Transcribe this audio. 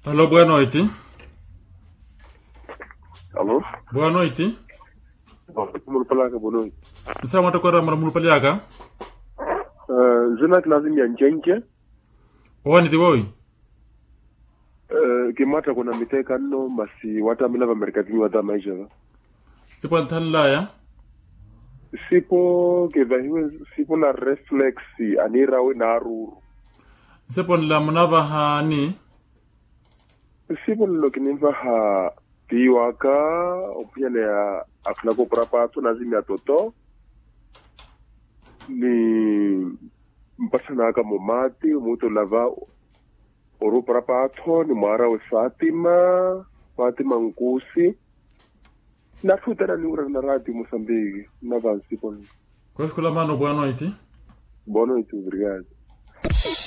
Alô, boa noite. Alô? Boa noite. Mulupalaka, boa noite. Você mata kora mara mulupaliaka? Zona que lazima ya njenje, Wani tiwoi. kimata kuna miteka no basi wata mila va merkatini wata maisha. Sipo ntanla ya? Sipo kevahiwe sipo na reflexi anira we na aruru. Sipo nla mnava hani. Sipo nilo kinimva ha tiwaka opia ne aflako prapato nazimi ya toto. Ni mpasana aka momati muto lava oro prapato ni mara we Fatima Nkusi na futana ni ura na radio Mozambique na vansi pon Kwa shkula mano boa noite. boa noite, obrigado.